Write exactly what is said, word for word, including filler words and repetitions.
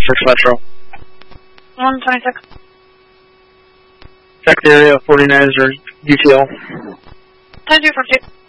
twenty-six Metro. one twenty-six. Second area, forty-nine is your U T L. ten two four two.